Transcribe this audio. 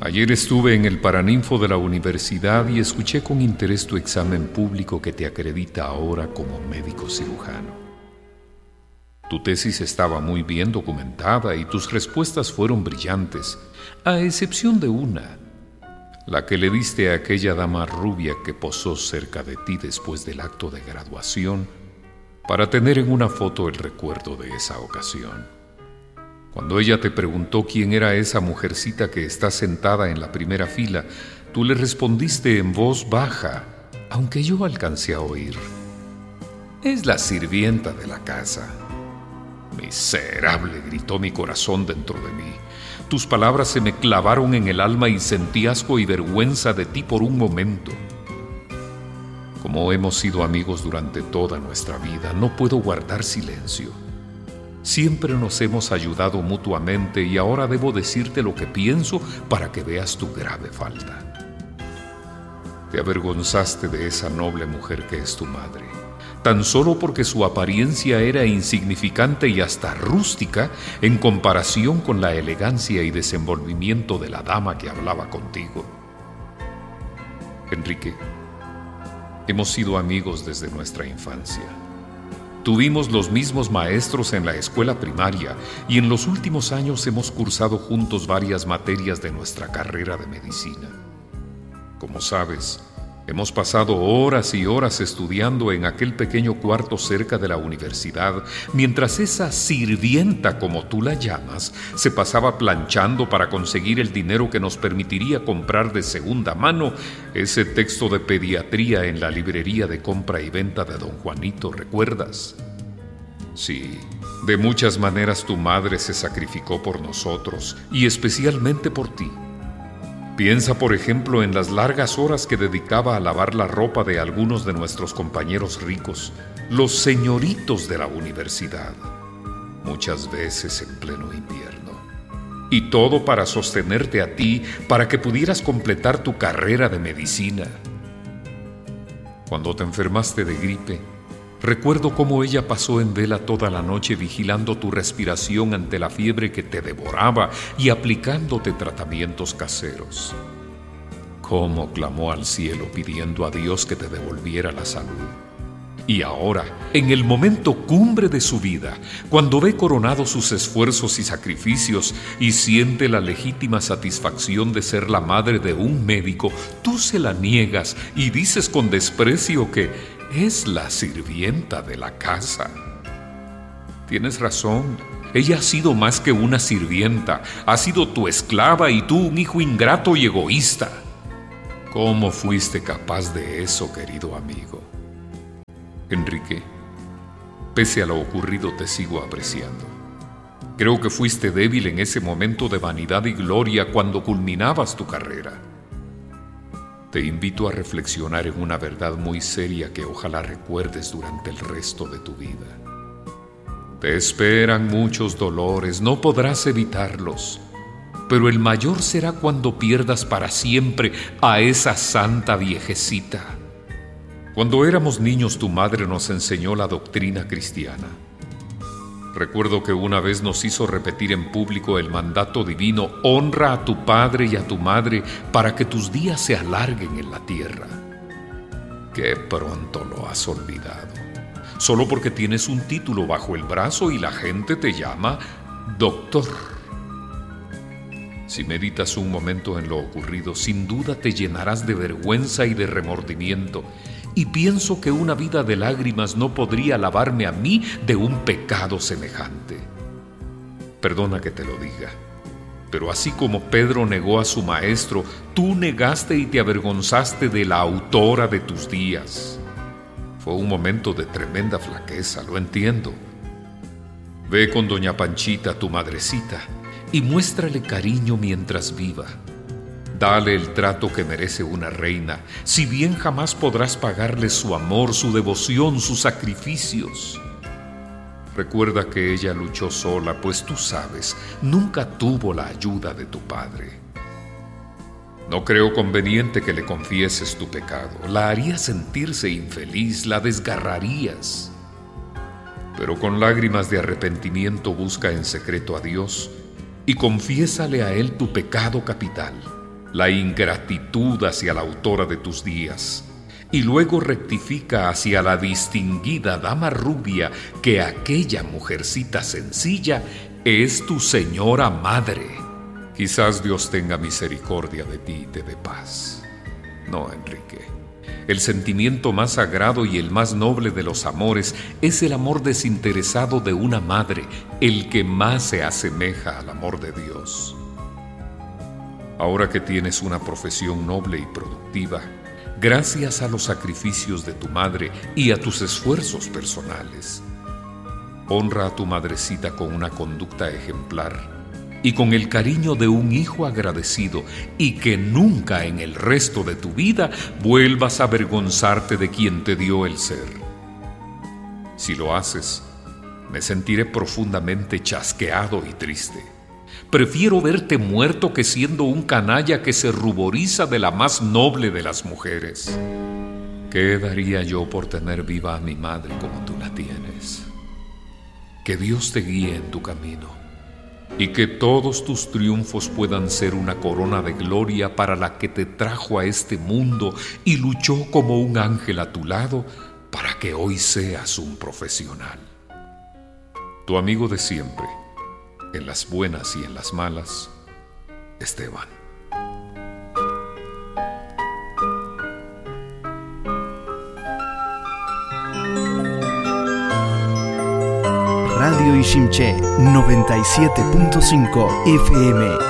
Ayer estuve en el Paraninfo de la universidad y escuché con interés tu examen público que te acredita ahora como médico cirujano. Tu tesis estaba muy bien documentada y tus respuestas fueron brillantes, a excepción de una, la que le diste a aquella dama rubia que posó cerca de ti después del acto de graduación para tener en una foto el recuerdo de esa ocasión. Cuando ella te preguntó quién era esa mujercita que está sentada en la primera fila, tú le respondiste en voz baja, aunque yo alcancé a oír: es la sirvienta de la casa. Miserable, gritó mi corazón dentro de mí. Tus palabras se me clavaron en el alma y sentí asco y vergüenza de ti por un momento. Como hemos sido amigos durante toda nuestra vida, no puedo guardar silencio. Siempre nos hemos ayudado mutuamente y ahora debo decirte lo que pienso para que veas tu grave falta. Te avergonzaste de esa noble mujer que es tu madre, tan solo porque su apariencia era insignificante y hasta rústica en comparación con la elegancia y desenvolvimiento de la dama que hablaba contigo. Enrique, hemos sido amigos desde nuestra infancia. Tuvimos los mismos maestros en la escuela primaria y en los últimos años hemos cursado juntos varias materias de nuestra carrera de medicina. Como sabes, hemos pasado horas y horas estudiando en aquel pequeño cuarto cerca de la universidad, mientras esa sirvienta, como tú la llamas, se pasaba planchando para conseguir el dinero que nos permitiría comprar de segunda mano ese texto de pediatría en la librería de compra y venta de don Juanito, ¿recuerdas? Sí, de muchas maneras tu madre se sacrificó por nosotros y especialmente por ti. Piensa, por ejemplo, en las largas horas que dedicaba a lavar la ropa de algunos de nuestros compañeros ricos, los señoritos de la universidad, muchas veces en pleno invierno. Y todo para sostenerte a ti, para que pudieras completar tu carrera de medicina. Cuando te enfermaste de gripe, recuerdo cómo ella pasó en vela toda la noche vigilando tu respiración ante la fiebre que te devoraba y aplicándote tratamientos caseros. Cómo clamó al cielo pidiendo a Dios que te devolviera la salud. Y ahora, en el momento cumbre de su vida, cuando ve coronados sus esfuerzos y sacrificios y siente la legítima satisfacción de ser la madre de un médico, tú se la niegas y dices con desprecio que es la sirvienta de la casa. Tienes razón, ella ha sido más que una sirvienta, ha sido tu esclava y tú un hijo ingrato y egoísta. ¿Cómo fuiste capaz de eso, querido amigo? Enrique, pese a lo ocurrido te sigo apreciando. Creo que fuiste débil en ese momento de vanidad y gloria cuando culminabas tu carrera. Te invito a reflexionar en una verdad muy seria que ojalá recuerdes durante el resto de tu vida. Te esperan muchos dolores, no podrás evitarlos, pero el mayor será cuando pierdas para siempre a esa santa viejecita. Cuando éramos niños, tu madre nos enseñó la doctrina cristiana. Recuerdo que una vez nos hizo repetir en público el mandato divino: honra a tu padre y a tu madre para que tus días se alarguen en la tierra. Qué pronto lo has olvidado, solo porque tienes un título bajo el brazo y la gente te llama doctor. Si meditas un momento en lo ocurrido, sin duda te llenarás de vergüenza y de remordimiento. Y pienso que una vida de lágrimas no podría lavarme a mí de un pecado semejante. Perdona que te lo diga, pero así como Pedro negó a su maestro, tú negaste y te avergonzaste de la autora de tus días. Fue un momento de tremenda flaqueza, lo entiendo. Ve con doña Panchita, tu madrecita, y muéstrale cariño mientras viva. Dale el trato que merece una reina, si bien jamás podrás pagarle su amor, su devoción, sus sacrificios. Recuerda que ella luchó sola, pues tú sabes, nunca tuvo la ayuda de tu padre. No creo conveniente que le confieses tu pecado. La harías sentirse infeliz, la desgarrarías. Pero con lágrimas de arrepentimiento busca en secreto a Dios y confiésale a Él tu pecado capital. la ingratitud hacia la autora de tus días, y luego rectifica hacia la distinguida dama rubia que aquella mujercita sencilla es tu señora madre. Quizás Dios tenga misericordia de ti y te dé paz. No, Enrique. El sentimiento más sagrado y el más noble de los amores es el amor desinteresado de una madre, el que más se asemeja al amor de Dios. Ahora que tienes una profesión noble y productiva, gracias a los sacrificios de tu madre y a tus esfuerzos personales, honra a tu madrecita con una conducta ejemplar y con el cariño de un hijo agradecido, y que nunca en el resto de tu vida vuelvas a avergonzarte de quien te dio el ser. Si lo haces, me sentiré profundamente chasqueado y triste. Prefiero verte muerto que siendo un canalla que se ruboriza de la más noble de las mujeres. ¿Qué daría yo por tener viva a mi madre como tú la tienes? Que Dios te guíe en tu camino, y que todos tus triunfos puedan ser una corona de gloria para la que te trajo a este mundo y luchó como un ángel a tu lado para que hoy seas un profesional. Tu amigo de siempre, en las buenas y en las malas, Esteban. Radio Iximché 97.5 FM.